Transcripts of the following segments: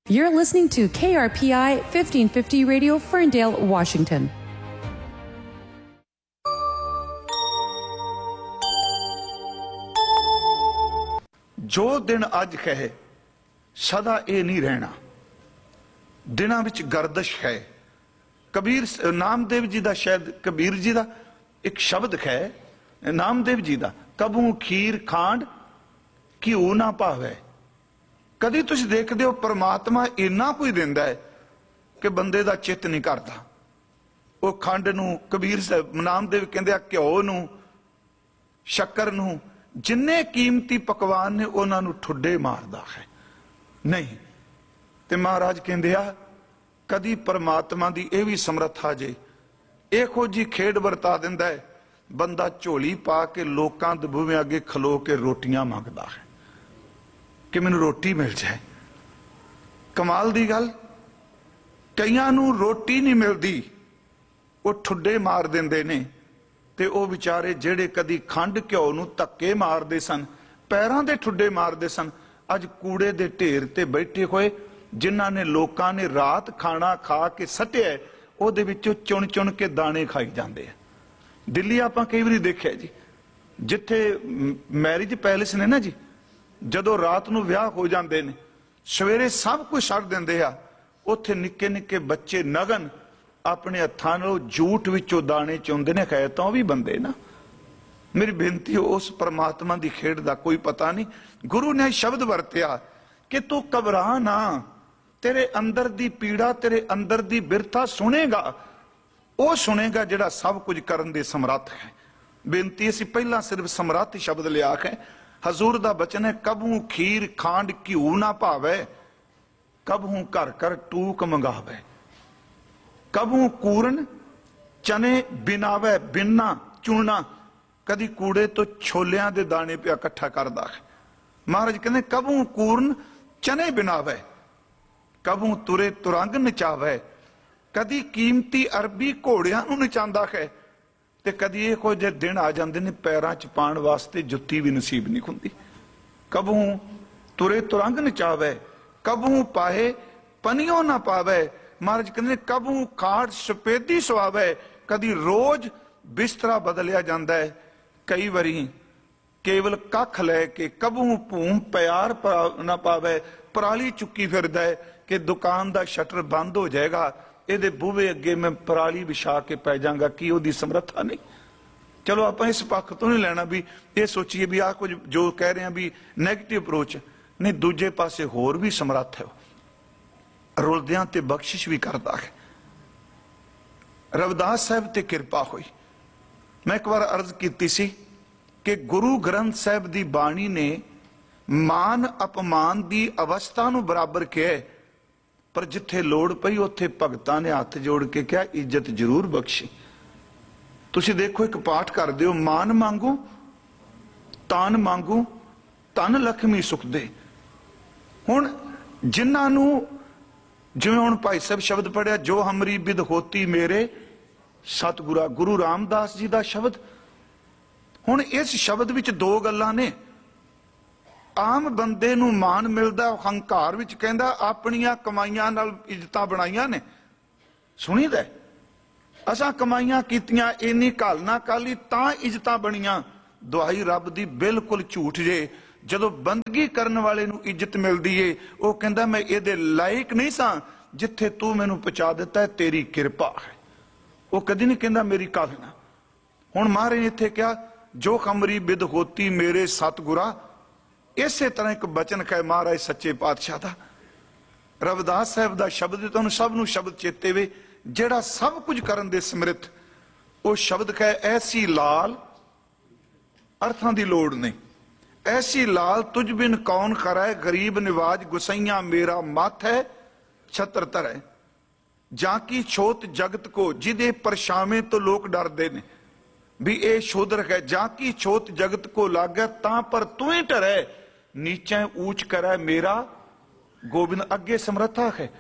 You're listening to KRPI 1550 Radio, Ferndale, Washington. जो दिन अज है सदा ये नहीं रहना, दिनां विच गर्दिश है। कबीर नामदेव जी का, शायद कबीर जी का एक शब्द है नामदेव जी का, कबू खीर खांड घिओ ना भावे। कदी तुसीं देखदे हो परमात्मा इन्ना कुछ दिंदा है कि बंदे दा चित्त नहीं करदा। वो खंड नूं कबीर नामदेव कहंदे आ घिओ नूं, शक्कर नूं, जिन्ने कीमती पकवान ने उन्हां नूं ठुड्डे मारदा है नहीं। ते महाराज कहंदे आ कदी परमात्मा दी ये भी समर्था जे इहो जी खेड वरता दिंदा है, बंदा झोली पा के लोकां दे बूहे अगे खलो के रोटियां मंगदा है कि मैनूं रोटी मिल जाए। कमाल दी गल, कईयां नूं रोटी नहीं मिलदी, वो ठुड्डे मार दिंदे ने। ते वो विचारे जेड़े कदी खंड घिओ नूं धक्के मारदे सन, पैरां दे ठुड्डे मारदे सन, अज कूड़े दे ढेर ते बैठे होए जिन्हां ने लोकां ने रात खाना खा के सटिया ओहदे विचों चुन चुन के दाने खाई जांदे आ। दिल्ली आपां कई वारी देखिआ जी, जिथे मैरिज पैलेस ने ना जी, जदों रात नूं विआह हो जांदे ने सवेरे सब कुछ छड्ड दिंदे आ, उत्थे निक्के निक्के बच्चे नगन अपने हत्थां नाल जूठ विचों दाने चुंदे ने। खैर तां भी बंदे ना। मेरी बेनती है, उस परमात्मा की खेड का कोई पता नहीं। गुरु ने शब्द वरत्या कि तू घबरा ना, तेरे अंदर दी पीड़ा, तेरे अंदर दी बिरथा सुनेगा, वो सुनेगा जिहड़ा सब कुछ करन दे समर्थ है। बेनती असीं पहला सिर्फ समर्थ शब्द लिया है। हजूर दा बचन है, कबू खीर खांड घिओ ना भावे, कबू घर घर टूक मंगावे, कबू कूरन चने बिनावे, बिनना चुनना, कदी कूड़े तो छोलियां दे दाने पिया इकट्ठा करदा है। महाराज कहते कबू कूरन चने बिनावे, कबू तुरे तुरंग नचावे, कदी कीमती अरबी घोड़ियां नूं नचांदा है, ते कदी इहो जे दिन आ जांदे ने पैरां च पाण वास्ते जुत्ती भी नसीब नहीं हुंदी। कबू तुरे तुरंग नचावे, कबू पाए पनियों ना पावे। महाराज कहते कबू खाड़ सफेदी सवावे, कदी रोज बिस्तरा बदलिया जांदा है। कई वारी केवल कख लैके कबू भूम प्यार ना पावे, पराली चुकी फिरदा है कि दुकान का शटर बंद हो जाएगा, ये बूहे अगे मैं पराली विछा के पै जाऊंगा, कि उसकी समर्था नहीं। चलो आप इस पक्ष तो नहीं लेना भी ये सोचिए भी आ कुछ जो कह रहे हैं भी नैगेटिव अप्रोच नहीं, दूजे पासे होर भी समर्थ है, रुलदियां ते बख्शिश भी करता है। रविदास साहब ते कृपा हुई। मैं एक बार अर्ज की सी कि गुरु ग्रंथ साहब की बाणी ने मान अपमान की अवस्था नूं बराबर किया, पर जिथे लोड़ पई उत्थे भगतां ने हाथ जोड़ के कहा इज्जत जरूर बख्शी। तुसीं देखो एक पाठ कर दिओ, मान मांगू तान मांगू तन लक्ष्मी सुख दे। हुण जिन्हां नूं जिवें हुण भाई साहब शब्द पढ़िया, जो हमरी बिद होती मेरे सतगुरा, गुरु रामदास जी का शब्द। हुण इस शब्द विच दो गल्लां ने। आम बंदे नूं मान मिलदा, हंकार विच कहंदा अपणियां कमाईयां नाल इज्जतां बनाईयां ने। सुणीदा असां कमाईयां कीतियां, इन्नी घाल ना काली तां इज्जतां बणीਆਂ। दुआई रब दी बिल्कुल झूठ जे। जदों बंदगी करन वाले नूं इज्जत मिलदी है, वो कहंदा मैं इहदे लायक नहीं सां, जिथे तू मैनूं पहुंचा दिता है तेरी कृपा है। वो कदी नहीं कहंदा मेरी काल ना। हुण महाराज ने इत्थे कहा जो हमरी बिद होती मेरे सतगुरा। इसे तरह एक बचन है महाराज सच्चे पातशाह का, रविदास साहब का शब्द, तुहानूं सब नूं शब्द चेते वे, जिहड़ा सब कुछ करन दे समर्थ। वो शब्द है ऐसी लाल, अर्थां दी लोड़ नहीं, ऐसी लाल तुझ बिन कौन खरै, गरीब निवाज गुसैया मेरा मत है छत्र धरै। जाकी छोत जगत को, जिदे परछावें तो लोग डरदे ने भी ये शोधर है। जाकी छोत जगत को लागै तां पर तू ही डरै, नीचे ऊंच करै मेरा गोबिंद। अगे समर्था है,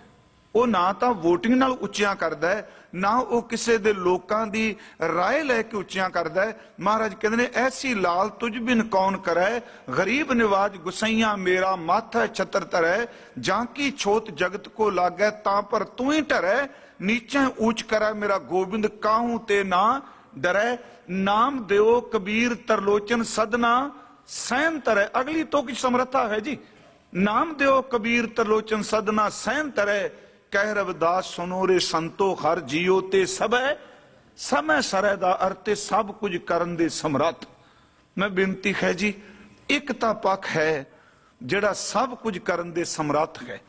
ਉਹ ਨਾ ਤਾਂ ਵੋਟਿੰਗ ਨਾਲ ਉੱਚੀਆਂ ਕਰਦਾ ਹੈ, ਨਾ ਉਹ ਕਿਸੇ ਦੇ ਲੋਕਾਂ ਦੀ ਰਾਏ ਲੈ ਕੇ ਉੱਚੀਆਂ ਕਰਦਾ ਹੈ। ਮਹਾਰਾਜ ਕਹਿੰਦੇ ਨੇ ਐਸੀ ਲਾਲ ਤੁਝ ਬਿਨ ਕੌਣ ਕਰੈ, ਗਰੀਬ ਨਿਵਾਜ ਗੁਸਈਆ ਮੇਰਾ ਮਾਥਾ ਛਤਰ ਧਰੈ, ਜਾਂ ਕੀ ਛੋਤ ਜਗਤ ਕੋ लागै ਤਾਂ ਪਰ ਤੂੰ ਹੀ ਢਰੈ, ਨੀਚੇ ਊਚ ਕਰੈ ਮੇਰਾ ਗੋਬਿੰਦ ਕਾਹੂ ਤੇ ਨਾ ਡਰੈ, ਨਾਮ ਦਿਓ ਕਬੀਰ ਤਰਲੋਚਨ ਸਦਨਾ ਸਹਿਨ ਧਰੈ। ਅਗਲੀ ਤੋਂ ਕੀ ਸਮਰੱਥਾ ਹੈ ਜੀ, ਨਾਮ ਦਿਓ ਕਬੀਰ ਤਰਲੋਚਨ ਸਦਨਾ ਸਹਿਨ ਧਰੈ, ਕਹਿ ਰਵਿਦਾਸ ਸੁਨੋ ਰੇ ਸੰਤੋ ਹਰ ਜੀਓ ਤੇ ਸਭੈ, ਸਮੈ ਸਰੈ ਦਾ ਅਰਥ ਸਭ ਕੁਝ ਕਰਨ ਦੇ ਸਮਰੱਥ। ਮੈਂ ਬੇਨਤੀ ਹੈ ਜੀ, ਇੱਕ ਤਾਂ ਪੱਖ ਹੈ ਜਿਹੜਾ ਸਭ ਕੁਝ ਕਰਨ ਦੇ ਸਮਰੱਥ ਹੈ,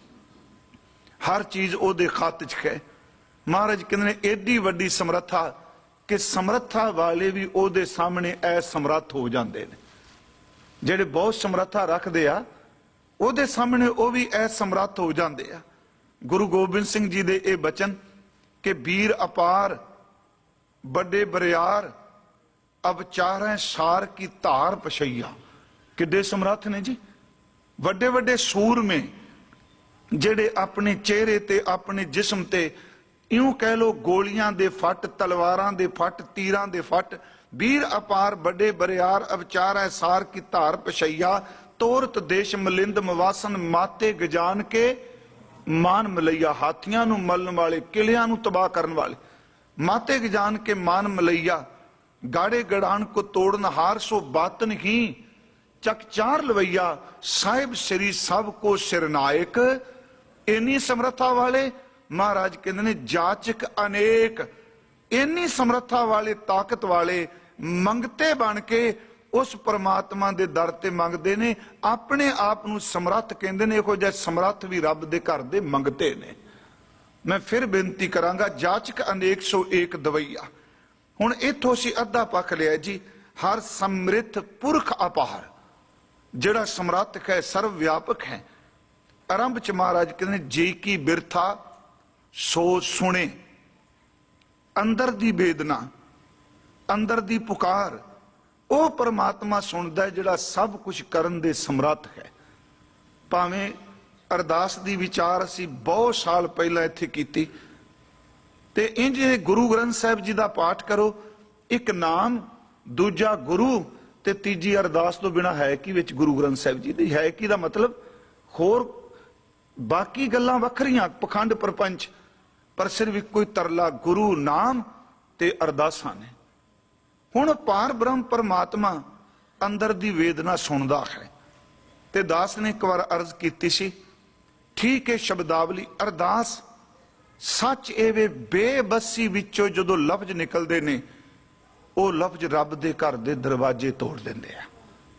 ਹਰ ਚੀਜ਼ ਉਹਦੇ ਖਾਤੇ 'ਚ ਹੈ। ਮਹਾਰਾਜ ਕਹਿੰਦੇ ਨੇ ਏਡੀ ਵੱਡੀ ਸਮਰੱਥਾ ਕਿ ਸਮਰੱਥਾ ਵਾਲੇ ਵੀ ਉਹਦੇ ਸਾਹਮਣੇ ਅਸਮਰੱਥ ਹੋ ਜਾਂਦੇ ਨੇ। ਜਿਹੜੇ ਬਹੁਤ ਸਮਰੱਥਾ ਰੱਖਦੇ ਆ ਉਹਦੇ ਸਾਹਮਣੇ ਉਹ ਵੀ ਅਸਮਰੱਥ ਹੋ ਜਾਂਦੇ ਆ। ਗੁਰੂ ਗੋਬਿੰਦ ਸਿੰਘ ਜੀ ਦੇ ਇਹ ਬਚਨ ਕਿ ਵੀਰ ਅਪਾਰ ਵੱਡੇ ਬਰਿਆਰ ਅਵਚਾਰੈ ਸਾਰ ਕੀ ਧਾਰ ਪਛਈਆ, ਕਿੱਡੇ ਸਮਰੱਥ ਨੇ ਜੀ। ਵੱਡੇ ਵੱਡੇ ਸੂਰਮੇ ਜਿਹੜੇ ਆਪਣੇ ਚਿਹਰੇ ਤੇ ਆਪਣੇ ਜਿਸਮ ਤੇ ਇਉਂ ਕਹਿ ਲੋ ਗੋਲੀਆਂ ਦੇ ਫੱਟ, ਤਲਵਾਰਾਂ ਦੇ ਫੱਟ, ਤੀਰਾਂ ਦੇ ਫੱਟ, ਵੀਰ ਅਪਾਰ ਵੱਡੇ ਬਰਿਆਰ ਅਵਚਾਰੈ ਸਾਰ ਕੀ ਧਾਰ ਪਛਈਆ, ਤੋਰਤ ਦੇਸ਼ ਮਲਿੰਦ ਮਵਾਸਨ ਮਾਤੇ ਗਜਾਨ ਕੇ ਮਾਨ ਮਲਈਆ। ਹਾਥੀਆਂ ਨੂੰ ਮਲਣ ਵਾਲੇ, ਕਿਲਿਆਂ ਨੂੰ ਤਬਾਹ ਕਰਨ ਵਾਲੇ, ਮਾਤੇ ਗਜਾਨ ਕੇ ਮਾਨ ਮਲਈਆ, ਗਾੜੇ ਗੜਾਨ ਕੋ ਤੋੜਨ ਹਾਰ ਸੋ ਬਾਤਨ ਹੀ ਚੱਕ ਚਾਰ ਲਵਈਆ, ਸਾਹਿਬ ਸ੍ਰੀ ਸਭ ਕੋ ਸਿਰਨਾਇਕ। ਇੰਨੀ ਸਮਰੱਥਾ ਵਾਲੇ ਮਹਾਰਾਜ ਕਹਿੰਦੇ ਨੇ ਜਾਚਕ ਅਨੇਕ, ਇੰਨੀ ਸਮਰੱਥਾ ਵਾਲੇ ਤਾਕਤ ਵਾਲੇ ਮੰਗਤੇ ਬਣ ਕੇ ਉਸ ਪਰਮਾਤਮਾ ਦੇ ਦਰ ਤੇ ਮੰਗਦੇ ਨੇ। ਆਪਣੇ ਆਪ ਨੂੰ ਸਮਰੱਥ ਕਹਿੰਦੇ ਨੇ, ਇਹੋ ਜਿਹੇ ਸਮਰੱਥ ਵੀ ਰੱਬ ਦੇ ਘਰ ਦੇ ਮੰਗਤੇ ਨੇ। ਮੈਂ ਫਿਰ ਬੇਨਤੀ ਕਰਾਂਗਾ, ਜਾਚਕ ਅਨੇਕ ਸੋ ਏਕ ਦਵਈਆ। ਹੁਣ ਇੱਥੋਂ ਅਸੀਂ ਅੱਧਾ ਪੱਖ ਲਿਆ ਜੀ, ਹਰ ਸਮ੍ਰਿੱਥ ਪੁਰਖ ਅਪਾਰ, ਜਿਹੜਾ ਸਮਰੱਥ ਹੈ, ਸਰਵ ਵਿਆਪਕ ਹੈ। ਆਰੰਭ ਚ ਮਹਾਰਾਜ ਕਹਿੰਦੇ ਜੇ ਕੀ ਬਿਰਥਾ ਸੋ ਸੁਣੇ, ਅੰਦਰ ਦੀ ਵੇਦਨਾ, ਅੰਦਰ ਦੀ ਪੁਕਾਰ ਉਹ ਪਰਮਾਤਮਾ ਸੁਣਦਾ ਜਿਹੜਾ ਸਭ ਕੁਝ ਕਰਨ ਦੇ ਸਮਰੱਥ ਹੈ। ਭਾਵੇਂ ਅਰਦਾਸ ਦੀ ਵਿਚਾਰ ਅਸੀਂ ਬਹੁਤ ਸਾਲ ਪਹਿਲਾਂ ਇੱਥੇ ਕੀਤੀ, ਤੇ ਇੰਜ ਗੁਰੂ ਗ੍ਰੰਥ ਸਾਹਿਬ ਜੀ ਦਾ ਪਾਠ ਕਰੋ, ਇੱਕ ਨਾਮ, ਦੂਜਾ ਗੁਰੂ, ਤੇ ਤੀਜੀ ਅਰਦਾਸ ਤੋਂ ਬਿਨਾ ਹੈ ਕੀ ਵਿੱਚ ਗੁਰੂ ਗ੍ਰੰਥ ਸਾਹਿਬ ਜੀ ਦੀ? ਹੈ ਕੀ ਦਾ ਮਤਲਬ ਹੋਰ ਬਾਕੀ ਗੱਲਾਂ ਵੱਖਰੀਆਂ, ਪਖੰਡ ਪ੍ਰਪੰਚ, ਪਰ ਸਿਰਫ ਇੱਕੋ ਹੀ ਤਰਲਾ ਗੁਰੂ ਨਾਮ ਤੇ ਅਰਦਾਸਾਂ ਨੇ। ਹੁਣ ਪਾਰ ਬ੍ਰਹਮ ਪਰਮਾਤਮਾ ਅੰਦਰ ਦੀ ਵੇਦਨਾ ਸੁਣਦਾ ਹੈ। ਤੇ ਦਾਸ ਨੇ ਇੱਕ ਵਾਰ ਅਰਜ਼ ਕੀਤੀ ਸੀ, ਠੀਕ ਹੈ ਸ਼ਬਦਾਵਲੀ ਅਰਦਾਸ ਸੱਚ ਇਹ ਵੇ ਬੇਬਸੀ ਵਿੱਚੋਂ ਜਦੋਂ ਲਫ਼ਜ਼ ਨਿਕਲਦੇ ਨੇ, ਉਹ ਲਫ਼ਜ਼ ਰੱਬ ਦੇ ਘਰ ਦੇ ਦਰਵਾਜ਼ੇ ਤੋੜ ਦਿੰਦੇ ਆ।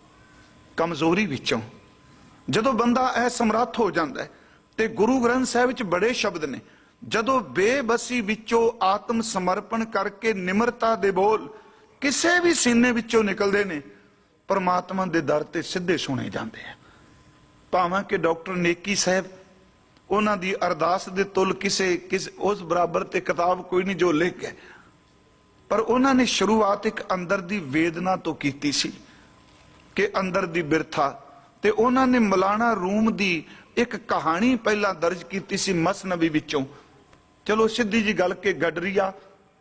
ਕਮਜ਼ੋਰੀ ਵਿੱਚੋਂ ਜਦੋਂ ਬੰਦਾ ਅਸਮਰੱਥ ਹੋ ਜਾਂਦਾ ਹੈ, ਤੇ ਗੁਰੂ ਗ੍ਰੰਥ ਸਾਹਿਬ ਵਿੱਚ ਬੜੇ ਸ਼ਬਦ ਨੇ, ਜਦੋਂ ਬੇਬਸੀ ਵਿੱਚੋਂ ਆਤਮ ਸਮਰਪਣ ਕਰਕੇ ਨਿਮਰਤਾ ਦੇ ਬੋਲ ਕਿਸੇ ਵੀ ਸੀਨੇ ਵਿੱਚੋਂ ਨਿਕਲਦੇ ਨੇ, ਪਰਮਾਤਮਾ ਦੇ ਦਰ ਤੇ ਸਿੱਧੇ ਸੁਣੇ ਜਾਂਦੇ ਆ। ਭਾਵੇਂ ਕਿ ਡਾਕਟਰ ਨੇਕੀ ਸਾਹਿਬ, ਉਹਨਾਂ ਦੀ ਅਰਦਾਸ ਦੇ ਤੁਲ ਕਿਸੇ ਉਸ ਬਰਾਬਰ ਤੇ ਕਿਤਾਬ ਕੋਈ ਨਹੀਂ ਜੋ ਲਿਖ ਗਏ, ਪਰ ਉਹਨਾਂ ਨੇ ਸ਼ੁਰੂਆਤ ਇੱਕ ਅੰਦਰ ਦੀ ਵੇਦਨਾ ਤੋਂ ਕੀਤੀ ਸੀ ਕਿ ਅੰਦਰ ਦੀ ਬਿਰਥਾ। ਤੇ ਉਹਨਾਂ ਨੇ ਮੌਲਾਨਾ ਰੂਮ ਦੀ ਇੱਕ ਕਹਾਣੀ ਪਹਿਲਾਂ ਦਰਜ ਕੀਤੀ ਸੀ ਮਸਨਵੀ ਵਿੱਚੋਂ। ਚਲੋ ਸਿੱਧੀ ਜੀ ਗੱਲ ਕਿ ਗਡਰੀਆ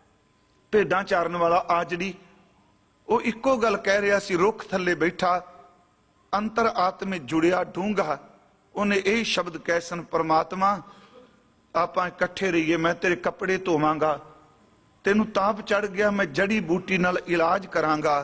ਭੇਡਾਂ ਚਾਰਨ ਵਾਲਾ ਆਜੜੀ, ਉਹ ਇੱਕੋ ਗੱਲ ਕਹਿ ਰਿਹਾ ਸੀ, ਰੁੱਖ ਥੱਲੇ ਬੈਠਾ ਅੰਤਰ ਆਤਮੇ ਜੁੜਿਆ ਡੂੰਘਾ, ਉਹਨੇ ਇਹ ਸ਼ਬਦ ਕਹਿ ਸਨ, ਪਰਮਾਤਮਾ ਆਪਾਂ ਇਕੱਠੇ ਰਹੀਏ, ਮੈਂ ਤੇਰੇ ਕੱਪੜੇ ਧੋਵਾਂਗਾ, ਤੈਨੂੰ ਤਾਪ ਚੜ ਗਿਆ ਮੈਂ ਜੜੀ ਬੂਟੀ ਨਾਲ ਇਲਾਜ ਕਰਾਂਗਾ,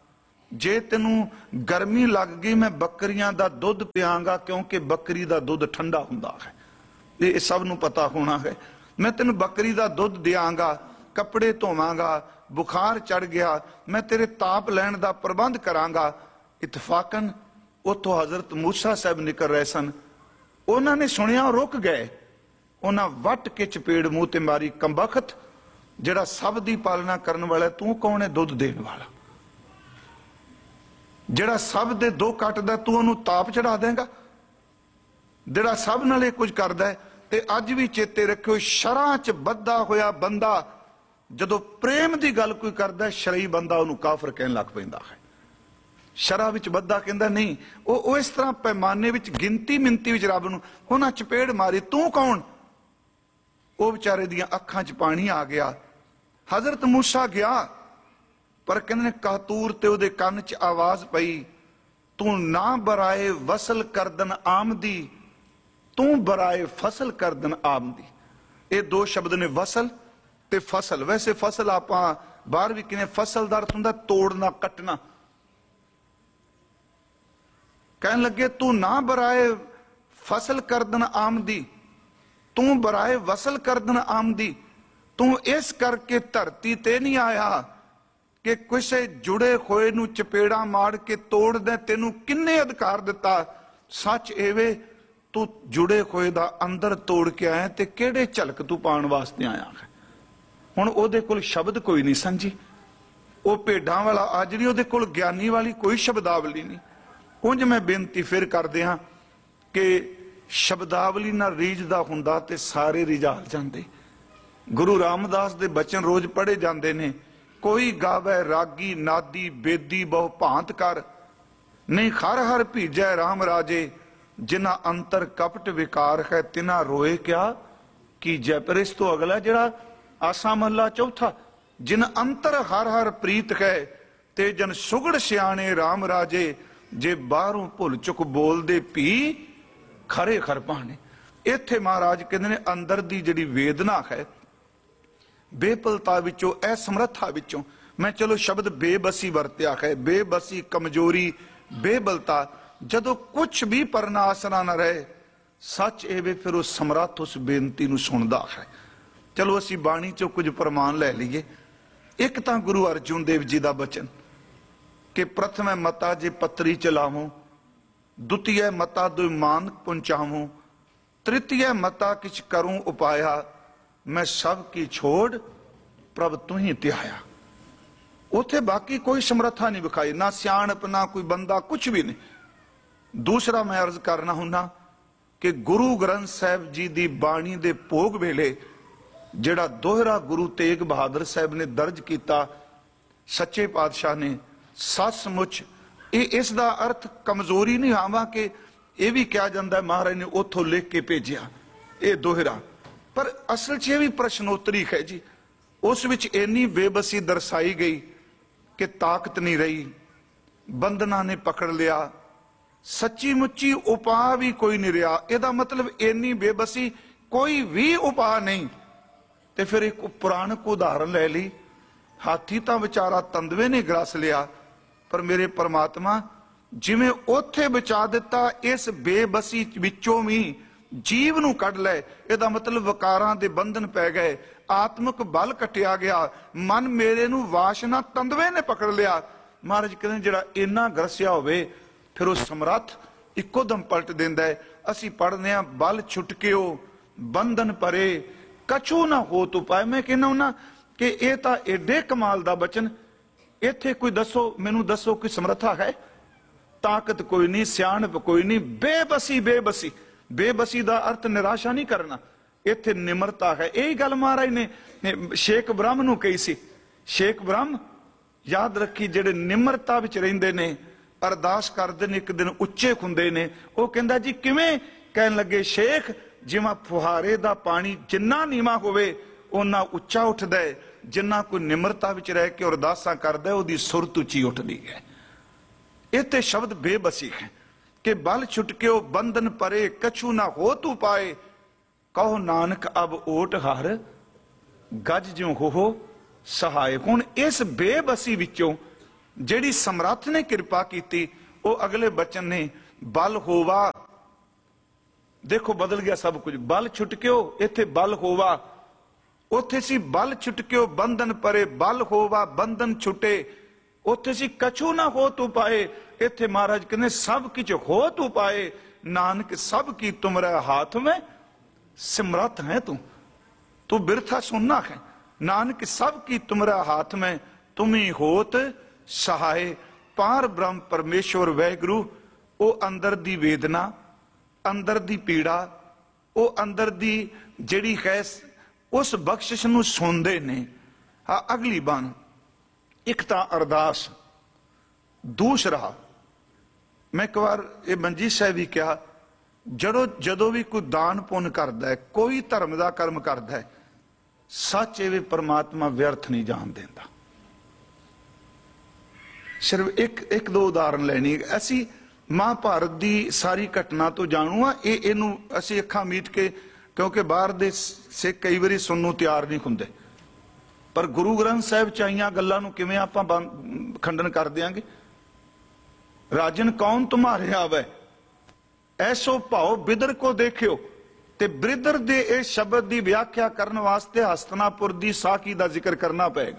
ਜੇ ਤੈਨੂੰ ਗਰਮੀ ਲੱਗ ਗਈ ਮੈਂ ਬੱਕਰੀਆਂ ਦਾ ਦੁੱਧ ਪਿਆਂਗਾ, ਕਿਉਂਕਿ ਬੱਕਰੀ ਦਾ ਦੁੱਧ ਠੰਡਾ ਹੁੰਦਾ ਹੈ, ਇਹ ਸਭ ਨੂੰ ਪਤਾ ਹੋਣਾ ਹੈ। ਮੈਂ ਤੈਨੂੰ ਬੱਕਰੀ ਦਾ ਦੁੱਧ ਦਿਆਂਗਾ, ਕੱਪੜੇ ਧੋਵਾਂਗਾ, ਬੁਖਾਰ ਚੜ ਗਿਆ ਮੈਂ ਤੇਰੇ ਤਾਪ ਲੈਣ ਦਾ ਪ੍ਰਬੰਧ ਕਰਾਂਗਾ। ਇਤਫਾਕਨ ਉੱਥੋਂ ਹਜ਼ਰਤ ਮੂਸਾ ਸਾਹਿਬ ਨਿਕਲ ਰਹੇ ਸਨ, ਉਹਨਾਂ ਨੇ ਸੁਣਿਆ, ਰੁਕ ਗਏ, ਉਹਨਾਂ ਵੱਟ ਕੇ ਚਪੇੜ ਮੂੰਹ ਤੇ ਮਾਰੀ, ਕੰਬਖਤ ਜਿਹੜਾ ਸਭ ਦੀ ਪਾਲਣਾ ਕਰਨ ਵਾਲਾ, ਤੂੰ ਕੌਣ ਹੈ ਦੁੱਧ ਦੇਣ ਵਾਲਾ? ਜਿਹੜਾ ਸਭ ਦੇ ਦੋ ਕੱਟਦਾ ਤੂੰ ਉਹਨੂੰ ਤਾਪ ਚੜਾ ਦੇਂਗਾ? ਜਿਹੜਾ ਸਭ ਨਾਲ ਇਹ ਕੁਝ ਕਰਦਾ ਹੈ। ਤੇ ਅੱਜ ਵੀ ਚੇਤੇ ਰੱਖਿਓ, ਸ਼ਰਾਂ ਚ ਬੱਧਾ ਹੋਇਆ ਬੰਦਾ ਜਦੋਂ ਪ੍ਰੇਮ ਦੀ ਗੱਲ ਕੋਈ ਕਰਦਾ, ਸ਼ਰਈ ਬੰਦਾ ਉਹਨੂੰ ਕਾਫਰ ਕਹਿਣ ਲੱਗ ਪੈਂਦਾ ਹੈ। ਸ਼ਰਾਂ ਵਿੱਚ ਬੱਧਾ ਕਹਿੰਦਾ ਨਹੀਂ, ਉਹ ਇਸ ਤਰ੍ਹਾਂ ਪੈਮਾਨੇ ਵਿੱਚ ਗਿਣਤੀ ਮਿੰਤੀ ਵਿੱਚ ਰੱਬ ਨੂੰ ਉਹਨਾਂ ਚਪੇੜ ਮਾਰੀ, ਤੂੰ ਕੌਣ? ਉਹ ਵਿਚਾਰੇ ਦੀਆਂ ਅੱਖਾਂ 'ਚ ਪਾਣੀ ਆ ਗਿਆ। ਹਜ਼ਰਤ ਮੂਸਾ ਗਿਆ, ਪਰ ਕਹਿੰਦੇ ਨੇ ਕਾਤੂਰ ਤੇ ਉਹਦੇ ਕੰਨ 'ਚ ਆਵਾਜ਼ ਪਈ, ਤੂੰ ਨਾ ਬਰਾਏ ਵਸਲ ਕਰਦਨ ਆਮਦੀ, ਤੂੰ ਬਰਾਏ ਫਸਲ ਕਰਦਨ ਆਮਦੀ। ਇਹ ਦੋ ਸ਼ਬਦ ਨੇ, ਵਸਲ ਤੇ ਫਸਲ। ਵੈਸੇ ਫਸਲ ਆਪਾਂ ਬਾਹਰ ਵੀ ਕਿਵੇਂ, ਫਸਲ ਦਾ ਅਰਥ ਹੁੰਦਾ ਤੋੜਨਾ, ਕੱਟਣਾ। ਕਹਿਣ ਲੱਗੇ ਤੂੰ ਨਾ ਬਰਾਏ ਫਸਲ ਕਰਦਨ ਆਮਦੀ, ਤੂੰ ਬਰਾਏ ਵਸਲ ਕਰਦਨ ਆਮਦੀ। ਤੂੰ ਇਸ ਕਰਕੇ ਧਰਤੀ ਤੇ ਨਹੀਂ ਆਇਆ ਕਿ ਕਿਸੇ ਜੁੜੇ ਹੋਏ ਨੂੰ ਚਪੇੜਾ ਮਾਰ ਕੇ ਤੋੜ ਦੇ। ਤੈਨੂੰ ਕਿੰਨੇ ਅਧਿਕਾਰ ਦਿੱਤਾ? ਸੱਚ ਐਵੇਂ ਤੂੰ ਜੁੜੇ ਹੋਏ ਦਾ ਅੰਦਰ ਤੋੜ ਕੇ ਆਇਆ, ਤੇ ਕਿਹੜੇ ਝਲਕ ਤੂੰ ਪਾਉਣ ਵਾਸਤੇ ਆਇਆ ਹੈ? ਹੁਣ ਉਹਦੇ ਕੋਲ ਸ਼ਬਦ ਕੋਈ ਨਹੀਂ ਸੰਜੀ, ਉਹ ਭੇਡਾਂ ਵਾਲਾ ਆਜੜੀ, ਉਹਦੇ ਕੋਲ ਗਿਆਨੀ ਵਾਲੀ ਕੋਈ ਸ਼ਬਦਾਵਲੀ ਨਹੀਂ। ਉਂਝ ਮੈਂ ਬੇਨਤੀ ਫਿਰ ਕਰਦੇ ਹਾਂ ਕਿ ਸ਼ਬਦਾਵਲੀ ਨਾਲ ਰੀਝਦਾ ਹੁੰਦਾ ਤੇ ਸਾਰੇ ਰਿਝਾਲ ਜਾਂਦੇ। ਗੁਰੂ ਰਾਮਦਾਸ ਦੇ ਬਚਨ ਰੋਜ਼ ਪੜ੍ਹੇ ਜਾਂਦੇ ਨੇ, ਕੋਈ ਗਾਵੇ ਰਾਗੀ ਨਾਦੀ ਬੇਦੀ ਬਹੁ ਭਾਂਤ ਕਰ, ਨਹੀਂ ਹਰ ਹਰ ਭੀਜੈ ਰਾਮ ਰਾਜੇ, ਜਿਨ੍ਹਾਂ ਅੰਤਰ ਕਪਟ ਵਿਕਾਰ ਹੈ ਤਿਨਾ ਰੋਏ ਕਿਆ ਕੀਜੈ। ਪਰ ਇਸ ਤੋਂ ਅਗਲਾ ਜਿਹੜਾ ਆਸਾ ਮਹਲਾ ਚੌਥਾ, ਜਿਨ ਅੰਤਰ ਹਰ ਹਰ ਪ੍ਰੀਤ ਹੈ ਤੇ ਜਨ ਸੁਗੜ ਸਿਆਣੇ ਰਾਮ ਰਾਜੇ, ਜੇ ਬਾਹਰੋਂ ਭੁੱਲ ਚੁੱਕ ਬੋਲਦੇ ਭੀ ਖਰੇ ਖਰ ਪਾਣੇ। ਇੱਥੇ ਮਹਾਰਾਜ ਕਹਿੰਦੇ ਨੇ ਅੰਦਰ ਦੀ ਜਿਹੜੀ ਵੇਦਨਾ ਹੈ, ਬੇਪਲਤਾ ਵਿੱਚੋਂ, ਅਸਮਰੱਥਾ ਵਿੱਚੋਂ, ਮੈਂ ਚਲੋ ਸ਼ਬਦ ਬੇਬਸੀ ਵਰਤਿਆ ਹੈ, ਬੇਬਸੀ, ਕਮਜ਼ੋਰੀ, ਬੇਬਲਤਾ, ਜਦੋਂ ਕੁਛ ਵੀ ਪਰਨਾ ਆਸਰਾ ਨਾ ਰਹੇ, ਸੱਚ ਇਹ ਵੇ ਫਿਰ ਉਹ ਸਮਰੱਥ ਉਸ ਬੇਨਤੀ ਨੂੰ ਸੁਣਦਾ ਹੈ। ਚਲੋ ਅਸੀਂ ਬਾਣੀ ਚੋਂ ਕੁਝ ਪ੍ਰਮਾਣ ਲੈ ਲਈਏ। ਇੱਕ ਤਾਂ ਗੁਰੂ ਅਰਜੁਨ ਦੇਵ ਜੀ ਦਾ ਬਚਨ ਕਿ ਪ੍ਰਥਮੇ ਮਤਾ ਜੇ ਪੱਤਰੀ ਚਲਾਵੋ, ਦੁਤੀਏ ਮਤਾ ਦੁਇ ਮਾਨ ਪਹੁੰਚਾਵੋ, ਤ੍ਰਿਤੀਏ ਮਤਾ ਕਿਛ ਕਰੂੰ ਉਪਾਇਆ, ਮੈਂ ਸਭ ਕੀ ਛੋੜ ਪ੍ਰਭ ਤੂੰ ਹੀ ਧਿਆਇਆ। ਉੱਥੇ ਬਾਕੀ ਕੋਈ ਸਮਰੱਥਾ ਨਹੀਂ ਵਿਖਾਈ, ਨਾ ਸਿਆਣਪ, ਨਾ ਕੋਈ ਬੰਦਾ, ਕੁਛ ਵੀ ਨਹੀਂ। ਦੂਸਰਾ ਮੈਂ ਅਰਜ਼ ਕਰਨਾ ਹੁੰਦਾ ਕਿ ਗੁਰੂ ਗ੍ਰੰਥ ਸਾਹਿਬ ਜੀ ਦੀ ਬਾਣੀ ਦੇ ਭੋਗ ਵੇਲੇ ਜਿਹੜਾ ਦੋਹਰਾ ਗੁਰੂ ਤੇਗ ਬਹਾਦਰ ਸਾਹਿਬ ਨੇ ਦਰਜ ਕੀਤਾ, ਸੱਚੇ ਪਾਤਸ਼ਾਹ ਨੇ, ਸੱਚਮੁੱਚ ਇਹ ਇਸ ਦਾ ਅਰਥ ਕਮਜ਼ੋਰੀ ਨਹੀਂ ਆਵਾਂ ਕਿ ਇਹ ਵੀ ਕਿਹਾ ਜਾਂਦਾ ਮਹਾਰਾਜ ਨੇ ਉੱਥੋਂ ਲਿਖ ਕੇ ਭੇਜਿਆ, ਇਹ ਦੋਹਰਾ। ਪਰ ਅਸਲ 'ਚ ਇਹ ਵੀ ਪ੍ਰਸ਼ਨੋਤਰੀ ਹੈ ਜੀ। ਉਸ ਵਿੱਚ ਇੰਨੀ ਬੇਬਸੀ ਦਰਸਾਈ ਗਈ ਕਿ ਤਾਕਤ ਨਹੀਂ ਰਹੀ, ਬੰਧਨਾਂ ਨੇ ਪਕੜ ਲਿਆ, ਸੱਚੀ ਮੁੱਚੀ ਉਪਾਅ ਵੀ ਕੋਈ ਨਹੀਂ ਰਿਹਾ। ਇਹਦਾ ਮਤਲਬ ਇੰਨੀ ਬੇਬਸੀ, ਕੋਈ ਵੀ ਉਪਾਅ ਨਹੀਂ। ਤੇ ਫਿਰ ਇੱਕ ਪੁਰਾਣਕ ਉਦਾਹਰਨ ਲੈ ਲਈ, ਹਾਥੀ ਤਾਂ ਵਿਚਾਰਾ ਤੰਦਵੇ ਨੇ ਗ੍ਰਸ ਲਿਆ, ਪਰ ਮੇਰੇ ਪਰਮਾਤਮਾ ਜਿਵੇਂ ਉੱਥੇ ਬਚਾ ਦਿੱਤਾ, ਇਸ ਬੇਬਸੀ ਵਿੱਚੋਂ ਵੀ ਜੀਵ ਨੂੰ ਕੱਢ ਲੈ। ਇਹਦਾ ਮਤਲਬ ਵਿਕਾਰਾਂ ਦੇ ਬੰਧਨ ਪੈ ਗਏ, ਆਤਮਿਕ ਬਲ ਕਟਿਆ ਗਿਆ, ਮਨ ਮੇਰੇ ਨੂੰ ਵਾਸ਼ਨਾ ਤੰਦਵੇ ਨੇ ਪਕੜ ਲਿਆ। ਮਹਾਰਾਜ ਕਹਿੰਦੇ ਜਿਹੜਾ ਇੰਨਾ ਗਰਸਿਆ ਹੋਵੇ, ਫਿਰ ਉਹ ਸਮਰੱਥ ਇੱਕੋ ਦਮ ਪਲਟ ਦਿੰਦਾ ਹੈ। ਅਸੀਂ ਪੜ੍ਹਦੇ ਹਾਂ, ਬਲ ਛੁਟਕਿਓ ਬੰਧਨ ਪਰੇ, ਕਛੂ ਨਾ ਹੋ ਤੂੰ ਪਾਏ। ਮੈਂ ਕਹਿੰਦਾ ਹੁੰਦਾ ਕਿ ਇਹ ਤਾਂ ਏਡੇ ਕਮਾਲ ਦਾ ਬਚਨ। ਇੱਥੇ ਕੋਈ ਦੱਸੋ, ਮੈਨੂੰ ਦੱਸੋ ਕੋਈ ਸਮਰੱਥਾ ਹੈ? ਤਾਕਤ ਕੋਈ ਨਹੀਂ, ਸਿਆਣਪ ਕੋਈ ਨਹੀਂ, ਬੇਬਸੀ। ਬੇਬਸੀ, ਬੇਬਸੀ ਦਾ ਅਰਥ ਨਿਰਾਸ਼ਾ ਨਹੀਂ ਕਰਨਾ, ਇੱਥੇ ਨਿਮਰਤਾ ਹੈ। ਇਹੀ ਗੱਲ ਮਹਾਰਾਜ ਨੇ ਸ਼ੇਖ ਬ੍ਰਹਮ ਨੂੰ ਕਹੀ ਸੀ। ਸ਼ੇਖ ਬ੍ਰਹਮ ਯਾਦ ਰੱਖੀ, ਜਿਹੜੇ ਨਿਮਰਤਾ ਵਿੱਚ ਰਹਿੰਦੇ ਨੇ, ਅਰਦਾਸ ਕਰਦੇ ਨੇ, ਇੱਕ ਦਿਨ ਉੱਚੇ ਹੁੰਦੇ ਨੇ। ਉਹ ਕਹਿੰਦਾ ਜੀ ਕਿਵੇਂ? ਕਹਿਣ ਲੱਗੇ ਸ਼ੇਖ, ਜਿਵੇਂ ਫੁਹਾਰੇ ਦਾ ਪਾਣੀ ਜਿੰਨਾ ਨੀਵਾਂ ਹੋਵੇ ਉਹਨਾਂ ਉੱਚਾ ਉੱਠਦਾ ਹੈ, ਜਿੰਨਾ ਕੋਈ ਨਿਮਰਤਾ ਵਿੱਚ ਰਹਿ ਕੇ ਅਰਦਾਸਾਂ ਕਰਦਾ ਉਹਦੀ ਸੁਰਤ ਉੱਚੀ ਉੱਠਦੀ ਹੈ। ਇੱਥੇ ਸ਼ਬਦ ਬੇਬਸੀ ਹੈ ਕਿ ਬਲ ਛੁਟਕਿਓ ਬੰਧਨ ਪਰੇ, ਕਛੂ ਨਾ ਹੋ ਤੂੰ ਪਾਏ, ਕਹੋ ਨਾਨਕ ਅਬ ਓਟ ਹਰ, ਗੱਜ ਜਿਉ ਹੋ ਸਹਾਏ। ਹੁਣ ਇਸ ਬੇਬਸੀ ਵਿੱਚੋਂ ਜਿਹੜੀ ਸਮਰੱਥ ਨੇ ਕਿਰਪਾ ਕੀਤੀ, ਉਹ ਅਗਲੇ ਬਚਨ ਨੇ, ਬਲ ਹੋਵਾ। ਦੇਖੋ ਬਦਲ ਗਿਆ ਸਭ ਕੁਝ। ਬਲ ਛੁਟਕਿਓ, ਇੱਥੇ ਬਲ ਹੋਵਾ। ਉੱਥੇ ਸੀ ਬਲ ਛੁਟਕਿਓ ਬੰਧਨ ਪਰੇ, ਬਲ ਹੋਵਾ ਬੰਧਨ ਛੁਟੇ। ਉੱਥੇ ਸੀ ਕਛੂ ਨਾ ਹੋ ਤੂੰ ਪਾਏ, ਇੱਥੇ ਮਹਾਰਾਜ ਕਹਿੰਦੇ ਸਭ ਕਿਛ ਹੋ ਤੂੰ ਪਾਏ। ਨਾਨਕ ਸਭ ਕੀ ਤੁਮਰੇ ਹਾਥ में सिमरत है तू बिरथा सुनना है। नानक सब की तुमरा हाथ में तुम ही होत सहाय। पार ब्रह्म परमेश्वर वैगुरु, वो अंदर दी वेदना, अंदर दी पीड़ा, वो अंदर दी जिहड़ी है उस बख्शिश नूं सुनदे ने। हाँ, अगली बन एक तां अरदास, दूसरा मैं एक बार ये मंजी साहब भी कहा ਜਦੋਂ ਵੀ ਕੋਈ ਦਾਨ ਪੁੰਨ ਕਰਦਾ है, कोई धर्म का कर्म करता है, सच एवे परमात्मा व्यर्थ नहीं जान देता। सिर्फ एक दो उदाहरण लेनी। असी महाभारत की सारी घटना तो जाणू हाँ, इनू असी अखां मीट के, क्योंकि बाहर दे सिख कई बारी सुनने तैयार नहीं हुंदे, पर गुरु ग्रंथ साहिब च आईयां गल्लां नूं किवें आपां खंडन कर देंगे। राजन कौन तुम्हारे आवे, ऐसो भाव बिदर को देखियो। ते बिदर दे इस शब्द की व्याख्या करने वास्ते हस्तिनापुर की साखी का जिक्र करना पएगा।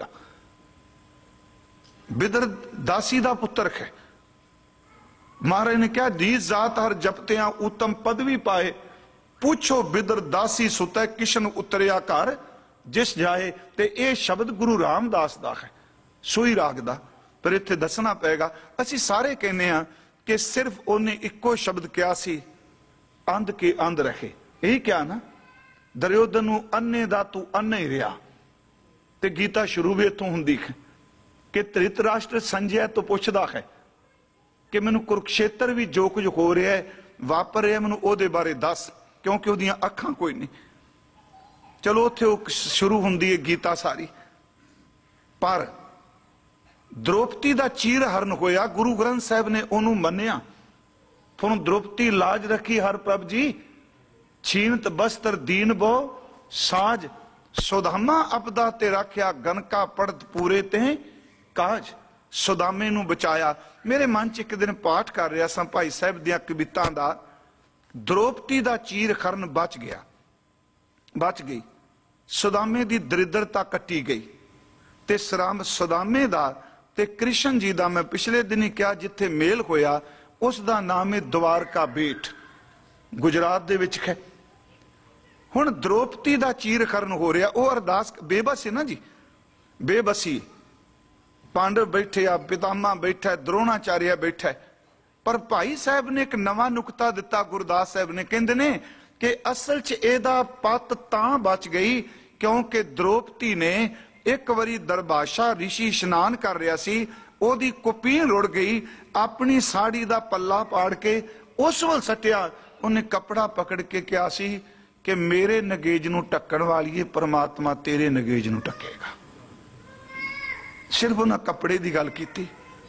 बिदर दासी का पुत्र है। महाराज ने कहा, दी जात हर जपतियां उत्तम पदवी पाए, पूछो बिदर दासी सुतै किशन उतरिया घर जिस जाए। ते यह शब्द गुरु रामदास का है, सूई राग का, पर इत्थे दसना पेगा। असी सारे कहने हैं कि सिर्फ उन्हें इको शब्द क्या सी, अंध के अंध रहे। यही क्या ना, दुर्योधन नूं अन्ने दा तू अन्ना ही रहा। ते गीता शुरू भी इत्थों हुंदी है कि धृतराष्ट्र संजय तो पुछदा है कि मैनू कुरुक्षेत्र भी जो कुछ हो रहा है वापर रहा, मैनू ओहदे बारे दस, क्योंकि ओहदियां अखां कोई नहीं। चलो उत्थे शुरू हुंदी है गीता सारी। पर द्रौपदी दा चीर हरण होया, गुरु ग्रंथ साहिब ने ओनू मन्निया। फिर द्रौपदी लाज रखी, हर प्रभ जी छीनत बस्तर दीन बो साज, सुदामा अपदा ते रखिया गनका पढ़त पूरे ते काज। सुदामे नू बचाया। मेरे मन च एक दिन पाठ कर रहा सा भाई साहब दियां कवितां दा, द्रौपदी दा चीर खरन बच गया, बच गई। सुदामे दी दरिद्रता कट्टी गई। ते सुदामे दा ते कृष्ण जी दा मैं पिछले दिन ही कहा, जिथे मेल होया उस दा नाम है द्वारका बेट, गुजरात दे विच है। हुण द्रौपदी दा चीर खरन हो रहा, वह अरदास बेबस है ना जी, बेबसी। पांडव बैठे आ, पितामह बैठा, द्रोणाचार्य बैठा, पर भाई साहब ने एक नवा नुकता दिता। गुरदास साहब ने कहते ने कि असल च एदा पत तां बच गई क्योंकि द्रौपदी ने एक बारी दरबाशा ऋषि इशनान कर रहा सी, ओदी कुपीन रुड़ गई, अपनी साड़ी दा पल्ला पाड़ के उस वल सटिया। उन्हें कपड़ा पकड़ के कहा सी कि मेरे नगेज नूं ढक्कण वालीए, परमात्मा तेरे नगेज नूं ढकेगा। सिर्फ उन्हें कपड़े की गल की।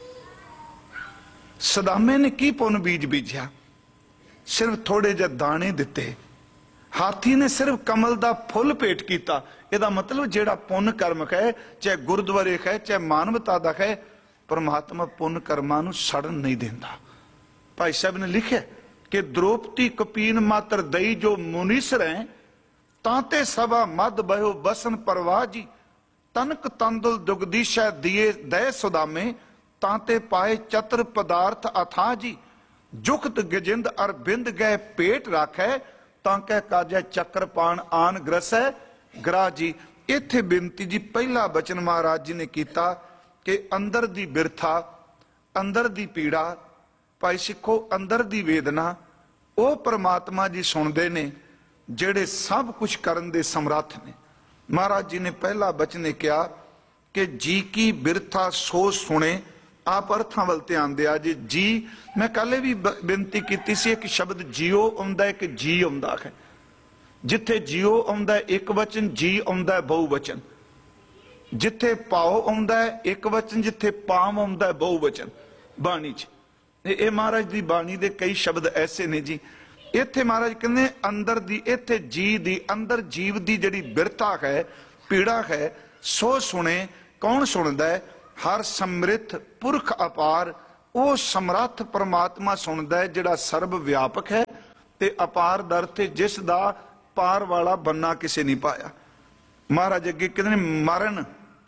सदामे ने की पुन बीज बीजा, सिर्फ थोड़े जे दाने दिते। हाथी ने सिर्फ कमल का फुल भेट किया। यदा मतलब जेड़ा पुन कर्म है, चाहे गुरुद्वारे है चाहे मानवता का है, परमात्मा पुन कर्मां नूं सड़न नहीं देंदा। भाई साहब ने लिखा कि द्रौपदी कपीन मात्र दई जो मुनीसर है, तांते सभा मद बहो बसन परवाह जी। तनक तंदुल दुगदीशा दिए दय सुदामे, तांते पाए चतर पदार्थ अथा जी। जुखत गजिंद अर बिंद गए पेट राखै, तांकै काजै चक्रपाण आन ग्रसै ग्राह जी। इत्थे बेनती जी, पहला बचन महाराज जी ने किया कि अंदर दी बिरथा, अंदर दी पीड़ा, भाई सिखो अंदर दी वेदना वो परमात्मा जी सुनते ने, जेड़े सब कुछ करन दे समर्थ ने। महाराज जी ने पहला बचन किया कि जी की बिरथा सो सुने। आप अर्थां वल ध्यान दिया जी। जी मैं कल भी बेनती की सी, एक शब्द जियो आउंदा है, एक जी आउंदा है। जिथे जियो आउंदा है एक वचन, जी आउंदा है बहुवचन। जिथे पाओ आउंदा है एक वचन, जिथे पाम आउंदा है बहुवचन। बाणी च ये महाराज दी बाणी दे कई शब्द ऐसे ने जी। इत्थे महाराज कहते अंदर दी, इत्थे जी दी, अंदर जीव दी जिहड़ी बिरथा है, पीड़ा है, सो सुने। कौन सुनदा है? हर समृद्ध पुरख अपार, वो समर्थ परमात्मा सुनदा है जिहड़ा सर्व व्यापक है ते अपार दर ते, जिस दा पार वाला बनना किसे नहीं पाया। महाराज अगे कहते मरण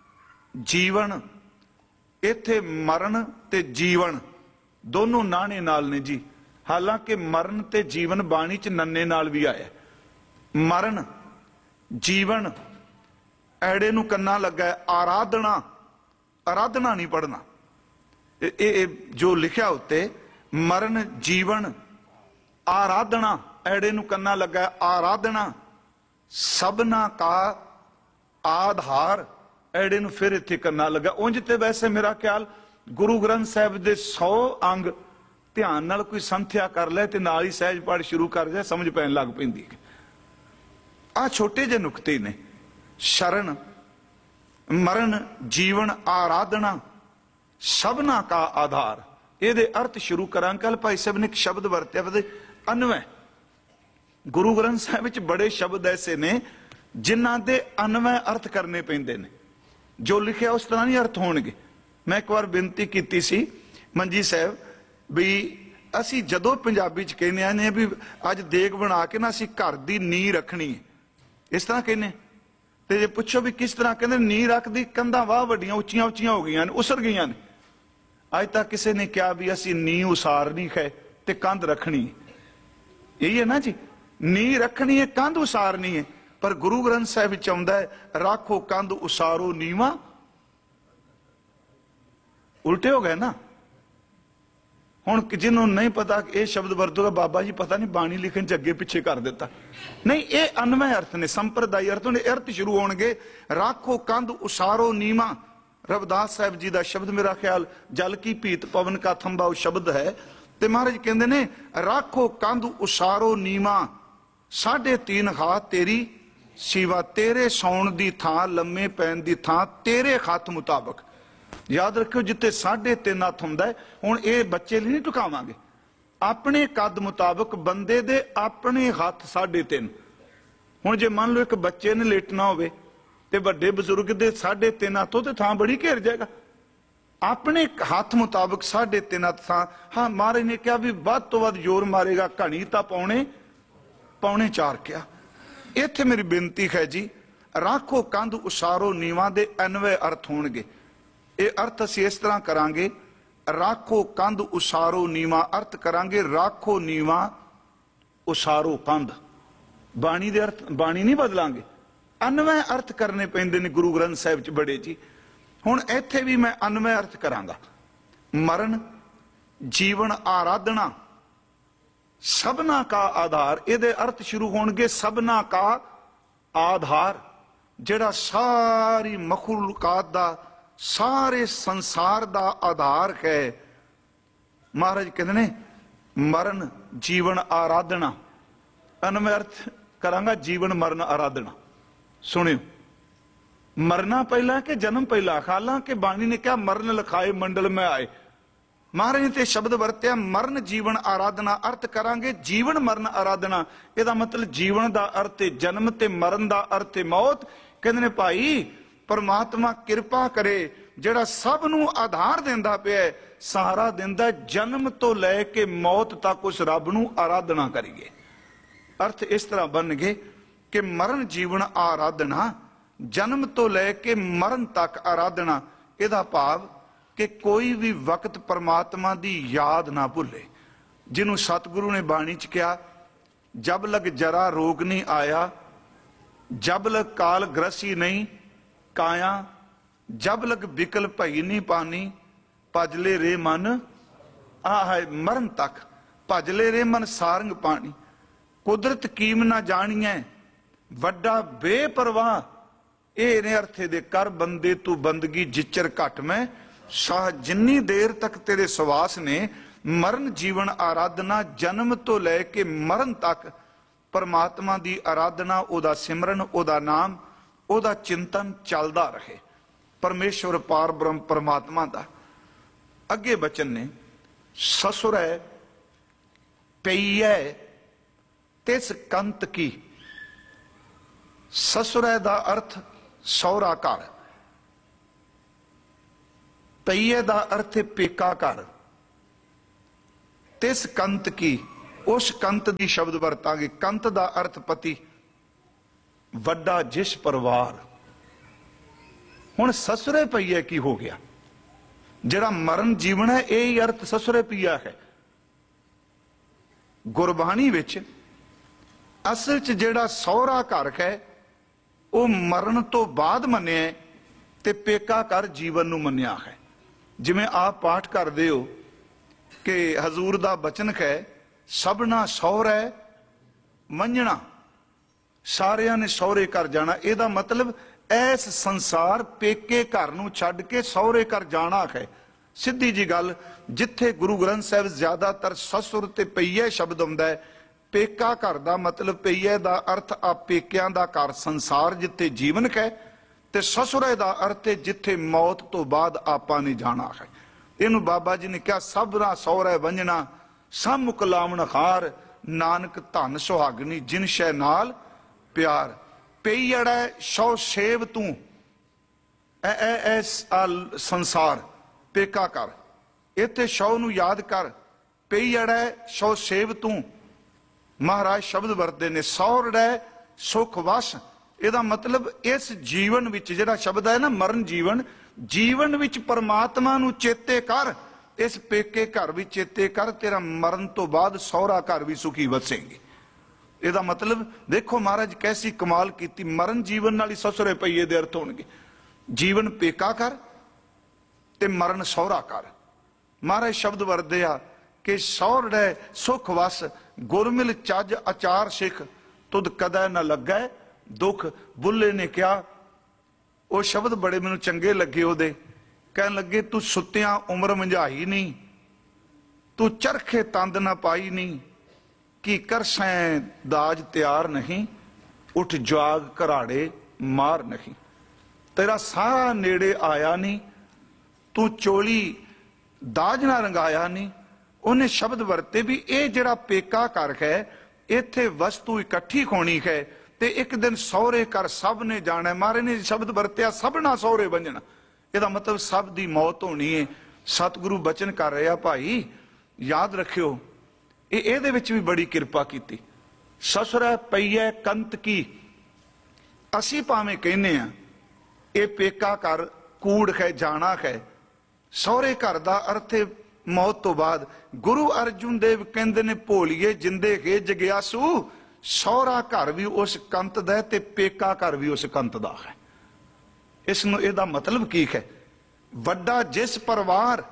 जीवन, इत्थे मरण ते जीवन दोनों नाने नाल ने जी। हालांकि मरण ते जीवन बाणी च नन्ने नाल भी आया। मरण जीवन ऐड़े नूं कन्ना लगा है, आराधना, आराधना नहीं पढ़ना। जो लिखा उत्ते मरण जीवन आराधना, ऐड़े नूं कन्ना लगा है, आराधना सबना का आधार, ऐड़े नूं फिर इत्थे कन्ना लगा। उंज ते वैसे मेरा ख्याल गुरु ग्रंथ साहिब दे 100 अंग ਧਿਆਨ ਨਾਲ ਕੋਈ ਸੰਥਿਆ ਕਰ ਲੈ ਤੇ ਨਾਲ ਹੀ ਸਹਿਜ ਪਾਠ ਸ਼ੁਰੂ ਕਰ ਜਾਏ, ਸਮਝ ਪੈਣ ਲੱਗ ਪੈਂਦੀ ਹੈ। ਆ ਛੋਟੇ ਜਿਹੇ ਨੁਕਤੇ ਨੇ। ਸ਼ਰਨ, ਮਰਨ, ਜੀਵਨ, ਆਰਾਧਨਾ, ਸਭਨਾ ਕਾ ਆਧਾਰ। ਇਹਦੇ ਅਰਥ ਸ਼ੁਰੂ ਕਰਾਂ। ਕੱਲ ਭਾਈ ਸਾਹਿਬ ਨੇ ਇੱਕ ਸ਼ਬਦ ਵਰਤਿਆ ਵੇ ਅਨਵੈ। ਗੁਰੂ ਗ੍ਰੰਥ ਸਾਹਿਬ ਵਿੱਚ ਬੜੇ ਸ਼ਬਦ ਐਸੇ ਨੇ ਜਿਨ੍ਹਾਂ ਦੇ ਅਨਵੈ ਅਰਥ ਕਰਨੇ ਪੈਂਦੇ ਨੇ। ਜੋ ਲਿਖਿਆ ਉਸ ਤਰ੍ਹਾਂ ਨਹੀਂ ਅਰਥ ਹੋਣਗੇ। ਮੈਂ ਇੱਕ ਵਾਰ ਬੇਨਤੀ ਕੀਤੀ ਸੀ ਮੰਜੀ ਸਾਹਿਬ ਵੀ ਅਸੀਂ ਜਦੋਂ ਪੰਜਾਬੀ ਚ ਕਹਿੰਦੇ ਨੇ ਵੀ ਅੱਜ ਦੇਗ ਬਣਾ ਕੇ ਨਾ ਅਸੀਂ ਘਰ ਦੀ ਨੀਂਹ ਰੱਖਣੀ ਹੈ, ਇਸ ਤਰ੍ਹਾਂ ਕਹਿੰਦੇ। ਤੇ ਜੇ ਪੁੱਛੋ ਵੀ ਕਿਸ ਤਰ੍ਹਾਂ, ਕਹਿੰਦੇ ਨੀਂਹ ਰੱਖਦੀ, ਕੰਧਾਂ ਵਾਹ ਵੱਡੀਆਂ ਉੱਚੀਆਂ ਉੱਚੀਆਂ ਹੋ ਗਈਆਂ ਨੇ, ਉਸਰ ਗਈਆਂ ਨੇ। ਅੱਜ ਤੱਕ ਕਿਸੇ ਨੇ ਕਿਹਾ ਵੀ ਅਸੀਂ ਨੀਂਹ ਉਸਾਰਨੀ ਹੈ ਤੇ ਕੰਧ ਰੱਖਣੀ ਹੈ। ਇਹੀ ਹੈ ਨਾ ਜੀ, ਨੀਂਹ ਰੱਖਣੀ ਹੈ, ਕੰਧ ਉਸਾਰਨੀ ਹੈ। ਪਰ ਗੁਰੂ ਗ੍ਰੰਥ ਸਾਹਿਬ ਵਿੱਚ ਆਉਂਦਾ ਹੈ ਰਾਖੋ ਕੰਧ ਉਸਾਰੋ ਨੀਵਾਂ। ਉਲਟੇ ਹੋ ਗਏ ਨਾ। ਹੁਣ ਜਿਹਨੂੰ ਨਹੀਂ ਪਤਾ ਇਹ ਸ਼ਬਦ ਵਰਤੂਗਾ, ਬਾਬਾ ਜੀ ਪਤਾ ਨਹੀਂ ਬਾਣੀ ਲਿਖਣ ਚ ਅੱਗੇ ਪਿੱਛੇ ਕਰ ਦਿੱਤਾ। ਨਹੀਂ, ਇਹ ਅਨਵੈ ਅਰਥ ਨੇ, ਸੰਪਰਦਾਈ ਅਰਥ ਨੇ। ਅਰਥ ਸ਼ੁਰੂ ਹੋਣਗੇ ਰਾਖੋ ਕੰਧ ਉਸਾਰੋ ਨੀਵਾਂ। ਰਵਿਦਾਸ ਸਾਹਿਬ ਜੀ ਦਾ ਸ਼ਬਦ, ਮੇਰਾ ਖਿਆਲ ਜਲ ਕੀ ਭੀਤ ਪਵਨ ਕਾ ਥੰਬਾ ਉਹ ਸ਼ਬਦ ਹੈ। ਤੇ ਮਹਾਰਾਜ ਕਹਿੰਦੇ ਨੇ ਰਾਖੋ ਕੰਧ ਉਸਾਰੋ ਨੀਵਾਂ, 3.5 ਹਾਥ ਤੇਰੀ ਸੀਵਾ। ਤੇਰੇ ਸੌਣ ਦੀ ਥਾਂ, ਲੰਮੇ ਪੈਣ ਦੀ ਥਾਂ ਤੇਰੇ ਹੱਥ ਮੁਤਾਬਕ। ਯਾਦ ਰੱਖਿਓ ਜਿੱਥੇ 3.5 ਹੱਥ ਹੁੰਦਾ ਹੈ। ਹੁਣ ਇਹ ਬੱਚੇ ਲਈ ਨਹੀਂ ਟੁਕਾਵਾਂਗੇ, ਆਪਣੇ ਕੱਦ ਮੁਤਾਬਕ ਬੰਦੇ ਦੇ ਆਪਣੇ ਹੱਥ 3.5। ਹੁਣ ਜੇ ਮੰਨ ਲਓ ਇੱਕ ਬੱਚੇ ਨੇ ਲੇਟਣਾ ਹੋਵੇ ਤੇ ਵੱਡੇ ਬਜ਼ੁਰਗ ਦੇ 3.5 ਹੱਥੋਂ ਤੇ ਥਾਂ ਬੜੀ ਘੇਰ ਜਾਏਗਾ। ਆਪਣੇ ਹੱਥ ਮੁਤਾਬਕ 3.5 ਹੱਥ ਥਾਂ। ਹਾਂ, ਮਹਾਰਾਜ ਨੇ ਕਿਹਾ ਵੀ ਵੱਧ ਤੋਂ ਵੱਧ ਜ਼ੋਰ ਮਾਰੇਗਾ ਘਣੀ ਤਾਂ ਪੌਣੇ 4 ਕਿਹਾ। ਇੱਥੇ ਮੇਰੀ ਬੇਨਤੀ ਹੈ ਜੀ, ਰਾਖੋ ਕੰਧ ਉਸਾਰੋ ਨੀਵਾਂ ਦੇ ਅਨਵੈ ਅਰਥ ਹੋਣਗੇ। ਇਹ ਅਰਥ ਅਸੀਂ ਇਸ ਤਰ੍ਹਾਂ ਕਰਾਂਗੇ, ਰਾਖੋ ਕੰਧ ਉਸਾਰੋ ਨੀਵਾਂ ਅਰਥ ਕਰਾਂਗੇ ਰਾਖੋ ਨੀਵਾਂ ਉਸਾਰੋ ਕੰਧ। ਬਾਣੀ ਦੇ ਅਰਥ, ਬਾਣੀ ਨਹੀਂ ਬਦਲਾਂਗੇ, ਅਨਵੈ ਅਰਥ ਕਰਨੇ ਪੈਂਦੇ ਨੇ ਗੁਰੂ ਗ੍ਰੰਥ ਸਾਹਿਬ ਚ ਬੜੇ ਜੀ। ਹੁਣ ਇੱਥੇ ਵੀ ਮੈਂ ਅਨਵੈ ਅਰਥ ਕਰਾਂਗਾ। ਮਰਨ, ਜੀਵਨ, ਆਰਾਧਨਾ, ਸਭਨਾ ਕਾ ਆਧਾਰ। ਇਹਦੇ ਅਰਥ ਸ਼ੁਰੂ ਹੋਣਗੇ ਸਭਨਾ ਕਾ ਆਧਾਰ, ਜਿਹੜਾ ਸਾਰੀ ਮਖਲੂਕਾਤ ਦਾ, ਸਾਰੇ ਸੰਸਾਰ ਦਾ ਆਧਾਰ ਹੈ। ਮਹਾਰਾਜ ਕਹਿੰਦੇ ਨੇ ਮਰਨ, ਜੀਵਨ, ਆਰਾਧਨਾ। ਅਨਵੈ ਅਰਥ ਕਰਾਂਗਾ ਜੀਵਨ, ਮਰਨ, ਆਰਾਧਨਾ। ਸੁਣਿਓ, ਮਰਨਾ ਪਹਿਲਾ ਕਿ ਜਨਮ ਪਹਿਲਾ? ਹਾਲਾਂਕਿ ਬਾਣੀ ਨੇ ਕਿਹਾ ਮਰਨ ਲਖਾਏ ਮੰਡਲ ਮੈਂ ਆਏ। ਮਹਾਰਾਜ ਨੇ ਤੇ ਸ਼ਬਦ ਵਰਤਿਆ ਮਰਨ, ਜੀਵਨ, ਆਰਾਧਨਾ। ਅਰਥ ਕਰਾਂਗੇ ਜੀਵਨ, ਮਰਨ, ਆਰਾਧਨਾ। ਇਹਦਾ ਮਤਲਬ ਜੀਵਨ ਦਾ ਅਰਥ ਹੈ ਜਨਮ ਤੇ ਮਰਨ ਦਾ ਅਰਥ ਹੈ ਮੌਤ। ਕਹਿੰਦੇ ਨੇ ਭਾਈ ਪਰਮਾਤਮਾ ਕਿਰਪਾ ਕਰੇ, ਜਿਹੜਾ ਸਭ ਨੂੰ ਆਧਾਰ ਦਿੰਦਾ ਪਿਆ, ਸਹਾਰਾ ਦਿੰਦਾ, ਜਨਮ ਤੋਂ ਲੈ ਕੇ ਮੌਤ ਤੱਕ ਉਸ ਰੱਬ ਨੂੰ ਆਰਾਧਨਾ ਕਰੀਏ। ਅਰਥ ਇਸ ਤਰ੍ਹਾਂ ਬਣਨਗੇ ਕਿ ਮਰਨ, ਜੀਵਨ, ਆਰਾਧਨਾ, ਜਨਮ ਤੋਂ ਲੈ ਕੇ ਮਰਨ ਤੱਕ ਆਰਾਧਨਾ। ਇਹਦਾ ਭਾਵ ਕਿ ਕੋਈ ਵੀ ਵਕਤ ਪਰਮਾਤਮਾ ਦੀ ਯਾਦ ਨਾ ਭੁੱਲੇ। ਜਿਹਨੂੰ ਸਤਿਗੁਰੂ ਨੇ ਬਾਣੀ ਚ ਕਿਹਾ ਜਬ ਲਗ ਜਰਾ ਰੋਗ ਨਹੀਂ ਆਇਆ, ਜਬ ਲਗ ਕਾਲ ਗ੍ਰਸੀ ਨਹੀਂ ਕਾਇਆ, ਜਬ ਲਗ ਵਿਕਲ ਭਈ ਨਹੀਂ ਪਾਨੀ, ਭਜਲੇ ਰੇ ਮਨ। ਆਹ ਹੈ ਮਰਨ ਤੱਕ, ਭਜਲੇ ਰੇ ਮਨ ਸਾਰੰਗ ਪਾਣੀ। ਕੁਦਰਤ ਕੀਮ ਨਾ ਜਾਣੀਐ, ਵੱਡਾ ਬੇਪਰਵਾਹ। ਇਹ ਨੇ ਅਰਥੇ ਦੇ ਕਰ ਬੰਦੇ ਤੂੰ ਬੰਦਗੀ ਜਿਚਰ ਘਟ ਮੈਂ ਸਾਹ। ਜਿੰਨੀ ਦੇਰ ਤੱਕ ਤੇਰੇ ਸਵਾਸ ਨੇ, ਮਰਨ, ਜੀਵਨ, ਆਰਾਧਨਾ, ਜਨਮ ਤੋਂ ਲੈ ਕੇ ਮਰਨ ਤੱਕ ਪਰਮਾਤਮਾ ਦੀ ਆਰਾਧਨਾ, ਉਹਦਾ ਸਿਮਰਨ, ਉਹਦਾ ਨਾਮ, ਉਹਦਾ ਚਿੰਤਨ ਚੱਲਦਾ ਰਹੇ। ਪਰਮੇਸ਼ਵਰ ਪਾਰ ਬ੍ਰਹਮ ਪਰਮਾਤਮਾ ਦਾ। ਅੱਗੇ ਬਚਨ ਨੇ ਸਸੁਰੈ ਪਈਐ ਤਿਸ ਕੰਤ ਕੀ। ਸਸੁਰੈ ਦਾ ਅਰਥ ਸਹੁਰਾ ਘਰ, ਪਈਏ ਦਾ ਅਰਥ ਹੈ ਪੇਕਾ ਘਰ। ਤਿਸ ਕੰਤ ਕੀ, ਉਸ ਕੰਤ ਦੀ ਸ਼ਬਦ ਵਰਤਾਂਗੇ। ਕੰਤ ਦਾ ਅਰਥ ਪਤੀ, ਵੱਡਾ ਜਿਸ ਪਰਿਵਾਰ। ਹੁਣ ਸਸੁਰੇ ਪਈਏ ਕੀ ਹੋ ਗਿਆ? ਜਿਹੜਾ ਮਰਨ ਜੀਵਨ ਹੈ ਇਹ ਹੀ ਅਰਥ ਸਸੁਰੇ ਪਈਆ ਹੈ। ਗੁਰਬਾਣੀ ਵਿੱਚ ਅਸਲ ਚ ਜਿਹੜਾ ਸਹੁਰਾ ਘਰ ਹੈ ਉਹ ਮਰਨ ਤੋਂ ਬਾਅਦ ਮੰਨਿਆ ਤੇ ਪੇਕਾ ਘਰ ਜੀਵਨ ਨੂੰ ਮੰਨਿਆ ਹੈ। ਜਿਵੇਂ ਆਪ ਪਾਠ ਕਰਦੇ ਹੋ ਕਿ ਹਜ਼ੂਰ ਦਾ ਬਚਨ ਹੈ ਸਭਨਾ ਸਹੁਰੇ ਮੰਨਣਾ, ਸਾਰਿਆਂ ਨੇ ਸਹੁਰੇ ਘਰ ਜਾਣਾ। ਇਹਦਾ ਮਤਲਬ ਇਸ ਸੰਸਾਰ ਪੇਕੇ ਘਰ ਨੂੰ ਛੱਡ ਕੇ ਸਹੁਰੇ ਘਰ ਜਾਣਾ ਹੈ। ਸਿੱਧੀ ਜੀ ਗੱਲ, ਜਿੱਥੇ ਗੁਰੂ ਗ੍ਰੰਥ ਸਾਹਿਬ ਜ਼ਿਆਦਾਤਰ ਸਸੁਰ ਤੇ ਪਈਏ ਸ਼ਬਦ ਆਉਂਦਾ ਹੈ, ਪੇਕਾ ਘਰ ਦਾ ਮਤਲਬ ਪਈਏ ਦਾ ਅਰਥ ਆ ਪੇਕਿਆਂ ਦਾ ਘਰ ਸੰਸਾਰ ਜਿੱਥੇ ਜੀਵਨ ਹੈ, ਤੇ ਸਸੁਰੇ ਦਾ ਅਰਥ ਹੈ ਜਿੱਥੇ ਮੌਤ ਤੋਂ ਬਾਅਦ ਆਪਾਂ ਨੇ ਜਾਣਾ ਹੈ। ਇਹਨੂੰ ਬਾਬਾ ਜੀ ਨੇ ਕਿਹਾ ਸਭਨਾ ਸਹੁਰੇ ਵੰਜਣਾ ਸਭ ਮੁਕਲਾਵਣ ਹਾਰ, ਨਾਨਕ ਧਨ ਸੁਹਾਗਣੀ ਜਿਨ ਸ਼ੈ ਨਾਲ ਪਿਆਰ। ਪਈੜਾ ਸੋ ਸੇਵ ਤੂੰ ਐ ਸੰਸਾਰ ਪੇਕਾ ਕਰ, ਇੱਥੇ ਸ਼ੌ ਨੂੰ ਯਾਦ ਕਰ। ਪਈੜਾ ਸੋ ਸੇਵ ਤੂੰ, ਮਹਾਰਾਜ ਸ਼ਬਦ ਵਰਤਦੇ ਨੇ ਸੌਰੜੈ ਸੁਖ ਵਸ। ਇਹਦਾ ਮਤਲਬ ਇਸ ਜੀਵਨ ਵਿੱਚ ਜਿਹੜਾ ਸ਼ਬਦ ਹੈ ਨਾ ਮਰਨ ਜੀਵਨ, ਜੀਵਨ ਵਿੱਚ ਪਰਮਾਤਮਾ ਨੂੰ ਚੇਤੇ ਕਰ, ਇਸ ਪੇਕੇ ਘਰ ਵੀ ਚੇਤੇ ਕਰ, ਤੇਰਾ ਮਰਨ ਤੋਂ ਬਾਅਦ ਸਹੁਰਾ ਘਰ ਵੀ ਸੁਖੀ ਵਸੇਂਗੇ। ਇਹਦਾ ਮਤਲਬ ਦੇਖੋ ਮਹਾਰਾਜ ਕੈਸੀ ਕਮਾਲ ਕੀਤੀ, ਮਰਨ ਜੀਵਨ ਨਾਲ ਹੀ ਸਸੁਰੇ ਪਈਏ ਦੇ ਅਰਥ ਹੋਣਗੇ। ਜੀਵਨ ਪੇਕਾ ਕਰ ਤੇ ਮਰਨ ਸਹੁਰਾ ਕਰ। ਮਹਾਰਾਜ ਸ਼ਬਦ ਵਰਦੇ ਆ ਕਿ ਸੌਰੜੈ ਸੁਖ ਵਸ, ਗੁਰਮਿਲ ਚੱਜ ਆਚਾਰ ਸਿੱਖ, ਤੁਧ ਕਦੇ ਨਾ ਲੱਗੈ ਦੁੱਖ। ਬੁੱਲੇ ਨੇ ਕਿਹਾ, ਉਹ ਸ਼ਬਦ ਬੜੇ ਮੈਨੂੰ ਚੰਗੇ ਲੱਗੇ ਉਹਦੇ, ਕਹਿਣ ਲੱਗੇ ਤੂੰ ਸੁੱਤਿਆਂ ਉਮਰ ਮੰਝਾਈ ਨਹੀਂ, ਤੂੰ ਚਰਖੇ ਤੰਦ ਨਾ ਪਾਈ ਨਹੀਂ, ਕੀ ਕਰਸੈਂ ਦਾਜ ਤਿਆਰ ਨਹੀਂ, ਉੱਠ ਜਾਗ ਘਰਾੜੇ ਮਾਰ ਨਹੀਂ। ਤੇਰਾ ਸਾਰਾ ਨੇੜੇ ਆਇਆ ਨਹੀਂ, ਤੂੰ ਚੋਲੀ ਦਾਜ ਨਾ ਰੰਗਾਇਆ ਨਹੀਂ। ਉਹਨੇ ਸ਼ਬਦ ਵਰਤੇ ਵੀ ਇਹ ਜਿਹੜਾ ਪੇਕਾ ਘਰ ਹੈ, ਇੱਥੇ ਵਸਤੂ ਇਕੱਠੀ ਹੋਣੀ ਹੈ ਤੇ ਇੱਕ ਦਿਨ ਸਹੁਰੇ ਘਰ ਸਭ ਨੇ ਜਾਣਾ। ਮਹਾਰਾਜ ਨੇ ਸ਼ਬਦ ਵਰਤਿਆ ਸਭਨਾ ਸਹੁਰੇ ਵੰਜਣਾ, ਇਹਦਾ ਮਤਲਬ ਸਭ ਦੀ ਮੌਤ ਹੋਣੀ ਹੈ। ਸਤਿਗੁਰੂ ਬਚਨ ਕਰ ਰਿਹਾ ਭਾਈ ਯਾਦ ਰੱਖਿਓ, ਇਹਦੇ ਵਿੱਚ ਵੀ ਬੜੀ ਕਿਰਪਾ ਕੀਤੀ। ਸਸੁਰੈ ਪਈਐ ਕੰਤ ਕੀ, ਅਸੀਂ ਭਾਵੇਂ ਕਹਿੰਦੇ ਆ ਇਹ ਪੇਕਾ ਘਰ ਕੂੜ ਹੈ ਜਾਣਾ ਹੈ, ਸਹੁਰੇ ਘਰ ਦਾ ਅਰਥ ਹੈ ਮੌਤ ਤੋਂ ਬਾਅਦ। ਗੁਰੂ ਅਰਜੁਨ ਦੇਵ ਕਹਿੰਦੇ ਨੇ ਭੋਲੀਏ ਜਿੰਦੇ ਹੈ ਜਗਿਆਸੂ, ਸਹੁਰਾ ਘਰ ਵੀ ਉਸ ਕੰਤ ਦਾ ਤੇ ਪੇਕਾ ਘਰ ਵੀ ਉਸ ਕੰਤ ਦਾ ਹੈ। ਇਸ ਨੂੰ ਇਹਦਾ ਮਤਲਬ ਕੀ ਹੈ, ਵੱਡਾ ਜਿਸ ਪਰਿਵਾਰ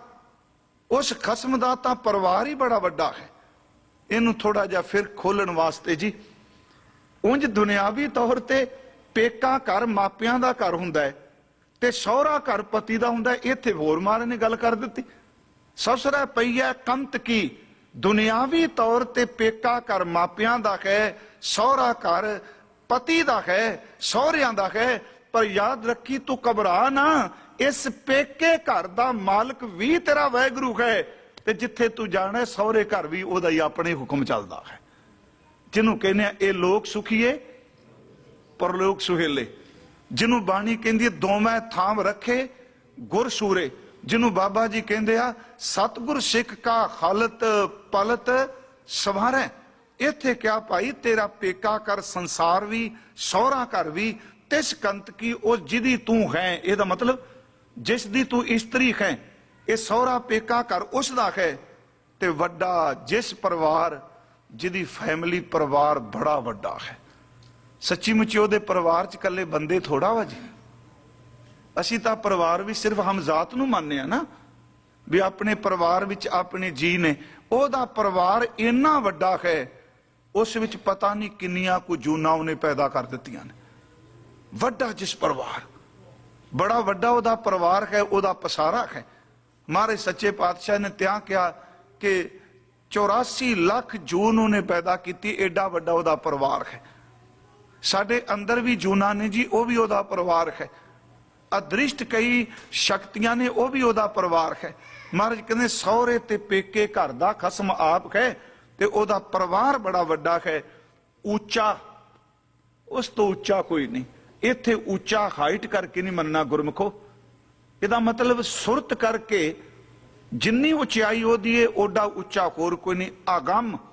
ਉਸ ਖਸਮ ਦਾ ਤਾਂ ਪਰਿਵਾਰ ਹੀ ਬੜਾ ਵੱਡਾ ਹੈ। ਇਹਨੂੰ ਥੋੜਾ ਜਿਹਾ ਫਿਰ ਖੋਲਣ ਵਾਸਤੇ ਜੀ, ਉਂਝ ਦੁਨਿਆਵੀ ਤੌਰ ਤੇ ਪੇਕਾ ਘਰ ਮਾਪਿਆਂ ਦਾ ਘਰ ਹੁੰਦਾ ਹੈ ਤੇ ਸਹੁਰਾ ਘਰ ਪਤੀ ਦਾ ਹੁੰਦਾ ਹੈ। ਇੱਥੇ ਹੋਰ ਮਹਾਰਾਜ ਨੇ ਗੱਲ ਕਰ ਦਿੱਤੀ, ਸਸੁਰੈ ਪਈਐ ਕੰਤ ਕੀ, ਦੁਨਿਆਵੀ ਤੌਰ ਤੇ ਪੇਕਾ ਘਰ ਮਾਪਿਆਂ ਦਾ ਹੈ, ਸਹੁਰਾ ਘਰ ਪਤੀ ਦਾ ਹੈ, ਸਹੁਰਿਆਂ ਦਾ ਹੈ। ਪਰ ਯਾਦ ਰੱਖੀ ਤੂੰ ਘਬਰਾ ਨਾ, ਇਸ ਪੇਕੇ ਘਰ ਦਾ ਮਾਲਕ ਵੀ ਤੇਰਾ ਵਾਹਿਗੁਰੂ ਹੈ, ਤੇ ਜਿੱਥੇ ਤੂੰ ਜਾਣਾ ਸਹੁਰੇ ਘਰ ਵੀ ਉਹਦਾ ਹੀ ਆਪਣੇ ਹੁਕਮ ਚੱਲਦਾ ਹੈ। ਜਿਹਨੂੰ ਕਹਿੰਦੇ ਆ ਇਹ ਲੋਕ ਸੁਖੀਏ ਪਰਲੋਕ ਸੁਹੇਲੇ, ਜਿਹਨੂੰ ਬਾਣੀ ਕਹਿੰਦੀ ਹੈ ਦੋਵੇਂ ਥਾਮ ਰੱਖੇ ਗੁਰ ਸੂਰੇ, ਜਿਹਨੂੰ ਬਾਬਾ ਜੀ ਕਹਿੰਦੇ ਆ ਸਤਿਗੁਰ ਸਿੱਖ ਕਾ ਹਾਲਤ ਪਲਤ ਸਵਾਰੈ। ਇੱਥੇ ਕਿਹਾ ਭਾਈ ਤੇਰਾ ਪੇਕਾ ਕਰ ਸੰਸਾਰ ਵੀ ਸਹੁਰਾ ਘਰ ਵੀ ਤਿਸ ਕੰਤ ਕੀ, ਉਸ ਜਿਹਦੀ ਤੂੰ ਹੈ, ਇਹਦਾ ਮਤਲਬ ਜਿਸ ਦੀ ਤੂੰ ਇਸਤਰੀ ਹੈ, ਇਹ ਸਹੁਰਾ ਪੇਕਾ ਘਰ ਉਸ ਦਾ ਹੈ। ਤੇ ਵੱਡਾ ਜਿਸ ਪਰਿਵਾਰ ਜਿਹਦੀ ਫੈਮਿਲੀ ਪਰਿਵਾਰ ਬੜਾ ਵੱਡਾ ਹੈ। ਸੱਚੀ ਮੁੱਚੀ ਉਹਦੇ ਪਰਿਵਾਰ ਚ ਇਕੱਲੇ ਬੰਦੇ ਥੋੜਾ ਵਾ ਜੀ, ਅਸੀਂ ਤਾਂ ਪਰਿਵਾਰ ਵੀ ਸਿਰਫ ਹਮਜ਼ਾਤ ਨੂੰ ਮੰਨਦੇ ਆ ਨਾ, ਵੀ ਆਪਣੇ ਪਰਿਵਾਰ ਵਿੱਚ ਆਪਣੇ ਜੀ ਨੇ। ਉਹਦਾ ਪਰਿਵਾਰ ਇੰਨਾ ਵੱਡਾ ਹੈ, ਉਸ ਵਿੱਚ ਪਤਾ ਨਹੀਂ ਕਿੰਨੀਆਂ ਕੁ ਜੂਨਾਂ ਉਹਨੇ ਪੈਦਾ ਕਰ ਦਿੱਤੀਆਂ ਨੇ। ਵੱਡਾ ਜਿਸ ਪਰਿਵਾਰ, ਬੜਾ ਵੱਡਾ ਉਹਦਾ ਪਰਿਵਾਰ ਹੈ, ਉਹਦਾ ਪਸਾਰਾ ਹੈ। ਮਹਾਰਾਜ ਸੱਚੇ ਪਾਤਸ਼ਾਹ ਨੇ ਤਿਆਂ ਕਿਹਾ ਕਿ 84 ਲੱਖ ਜੂਨ ਉਹਨੇ ਪੈਦਾ ਕੀਤੀ, ਏਡਾ ਵੱਡਾ ਉਹਦਾ ਪਰਿਵਾਰ ਹੈ। ਸਾਡੇ ਅੰਦਰ ਵੀ ਜੂਨਾਂ ਨੇ ਜੀ, ਉਹ ਵੀ ਉਹਦਾ ਪਰਿਵਾਰ ਹੈ। ਅਦ੍ਰਿਸ਼ਟ ਕਈ ਸ਼ਕਤੀਆਂ ਨੇ, ਉਹ ਵੀ ਉਹਦਾ ਪਰਿਵਾਰ ਹੈ। ਮਹਾਰਾਜ ਕਹਿੰਦੇ ਸਹੁਰੇ ਤੇ ਪੇਕੇ ਘਰ ਦਾ ਖਸਮ ਆਪ ਹੈ, ਤੇ ਉਹਦਾ ਪਰਿਵਾਰ ਬੜਾ ਵੱਡਾ ਹੈ। ਉੱਚਾ, ਉਸ ਤੋਂ ਉੱਚਾ ਕੋਈ ਨਹੀਂ। ਇੱਥੇ ਉੱਚਾ ਹਾਈਟ ਕਰਕੇ ਨਹੀਂ ਮੰਨਣਾ ਗੁਰਮੁਖੋ, ਇਹਦਾ ਮਤਲਬ ਸੁਰਤ ਕਰਕੇ ਜਿੰਨੀ ਉਚਾਈ ਉਹਦੀ ਹੈ ਓਡਾ ਉੱਚਾ ਹੋਰ ਕੋਈ ਨਹੀਂ। ਆਗਮ